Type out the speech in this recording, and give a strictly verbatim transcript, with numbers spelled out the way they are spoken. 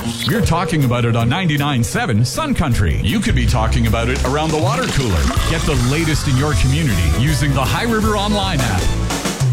We're talking about it on ninety-nine point seven Sun Country. You could be talking about it around the water cooler. Get the latest in your community using the High River Online app.